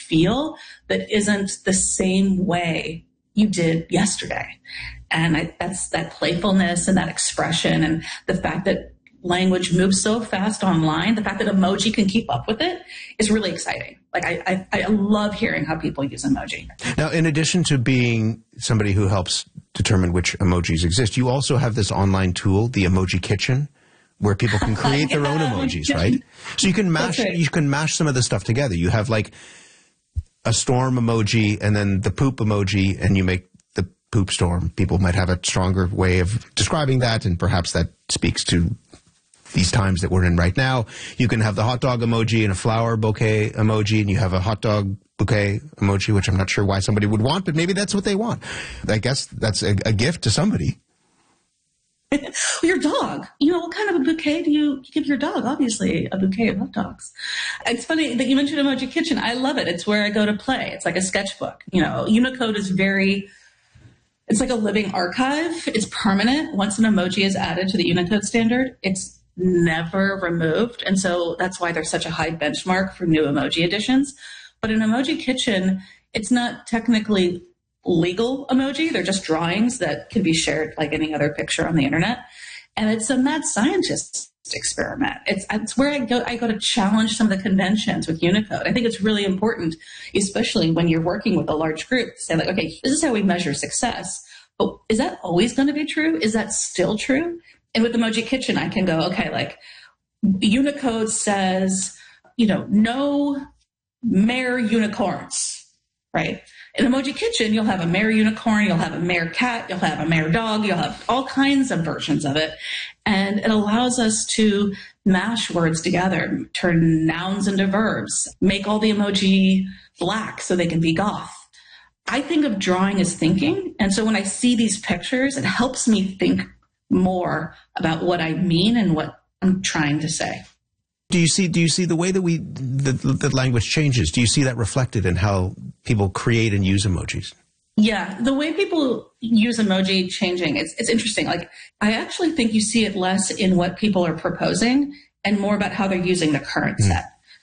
feel that isn't the same way you did yesterday. And that's that playfulness and that expression, and the fact that language moves so fast online, the fact that emoji can keep up with it is really exciting. Like I love hearing how people use emoji. Now, in addition to being somebody who helps determine which emojis exist, you also have this online tool, the Emoji Kitchen, where people can create their own emojis, right? So you can mash some of this stuff together. You have like a storm emoji and then the poop emoji, and you make the poop storm. People might have a stronger way of describing that, and perhaps that speaks to these times that we're in right now. You can have the hot dog emoji and a flower bouquet emoji, and you have a hot dog bouquet emoji, which I'm not sure why somebody would want, but maybe that's what they want. I guess that's a gift to somebody. Your dog. You know, what kind of a bouquet do you give your dog? Obviously, a bouquet of hot dogs. It's funny that you mentioned Emoji Kitchen. I love it. It's where I go to play. It's like a sketchbook. You know, Unicode is it's like a living archive. It's permanent. Once an emoji is added to the Unicode standard, it's never removed. And so that's why there's such a high benchmark for new emoji additions. But in Emoji Kitchen, it's not technically legal emoji. They're just drawings that can be shared like any other picture on the internet. And it's a mad scientist experiment. It's where I go to challenge some of the conventions with Unicode. I think it's really important, especially when you're working with a large group, to say like, okay, this is how we measure success. But is that always going to be true? Is that still true? And with Emoji Kitchen, I can go, okay, like Unicode says, you know, no mare unicorns, right? In Emoji Kitchen, you'll have a mare unicorn, you'll have a mare cat, you'll have a mare dog, you'll have all kinds of versions of it. And it allows us to mash words together, turn nouns into verbs, make all the emoji black so they can be goth. I think of drawing as thinking. And so when I see these pictures, it helps me think more about what I mean and what I'm trying to say. Do you see the way that the language changes? Do you see that reflected in how people create and use emojis? Yeah, the way people use emoji changing, it's interesting. Like, I actually think you see it less in what people are proposing and more about how they're using the current set.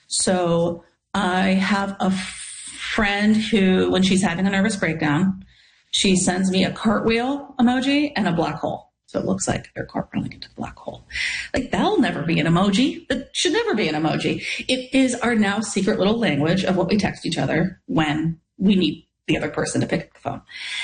So I have a friend who, when she's having a nervous breakdown, she sends me a cartwheel emoji and a black hole. So it looks like they're cartwheeling into the black hole. Like, that'll never be an emoji. That should never be an emoji. It is our now secret little language of what we text each other when we need the other person to pick up the phone.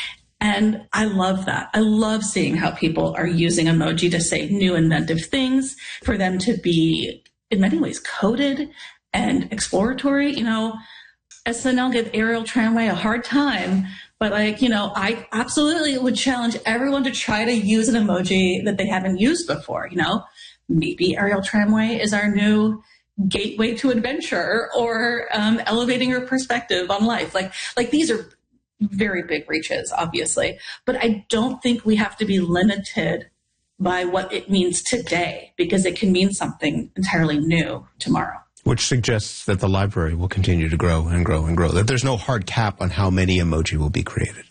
And I love that. I love seeing how people are using emoji to say new inventive things, for them to be, in many ways, coded and exploratory. You know, SNL gave Ariel Tramway a hard time, but like, you know, I absolutely would challenge everyone to try to use an emoji that they haven't used before. You know, maybe Ariel Tramway is our new gateway to adventure, or elevating your perspective on life. Like these are very big reaches, obviously, but I don't think we have to be limited by what it means today, because it can mean something entirely new tomorrow. Which suggests that the library will continue to grow and grow and grow, that there's no hard cap on how many emoji will be created.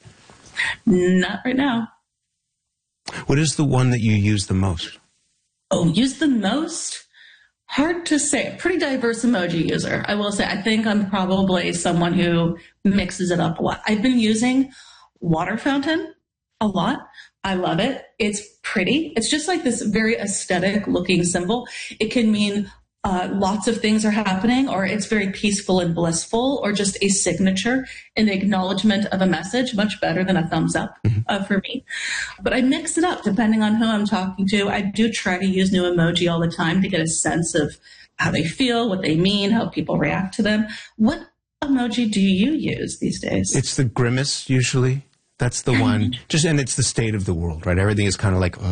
Not right now. What is the one that you use the most? Oh, use the most? Hard to say. Pretty diverse emoji user, I will say. I think I'm probably someone who mixes it up a lot. I've been using water fountain a lot. I love it. It's pretty. It's just like this very aesthetic looking symbol. It can mean lots of things are happening, or it's very peaceful and blissful, or just a signature, an acknowledgement of a message, much better than a thumbs up for me. But I mix it up depending on who I'm talking to. I do try to use new emoji all the time to get a sense of how they feel, what they mean, how people react to them. What emoji do you use these days? It's the grimace, usually. That's the one. And it's the state of the world, right? Everything is kind of like,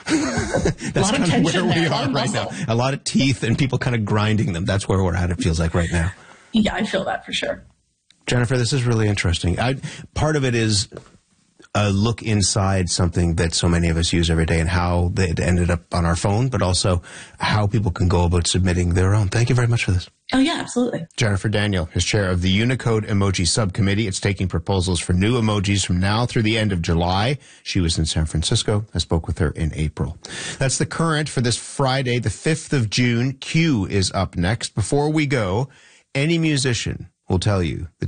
That's kind of where we are right now. A lot of teeth and people kind of grinding them. That's where we're at, it feels like, right now. Yeah, I feel that for sure. Jennifer, this is really interesting. Part of it is a look inside something that so many of us use every day and how it ended up on our phone, but also how people can go about submitting their own. Thank you very much for this. Oh, yeah, absolutely. Jennifer Daniel is chair of the Unicode Emoji Subcommittee. It's taking proposals for new emojis from now through the end of July. She was in San Francisco. I spoke with her in April. That's the current for this Friday, the 5th of June. Q is up next. Before we go, any musician will tell you the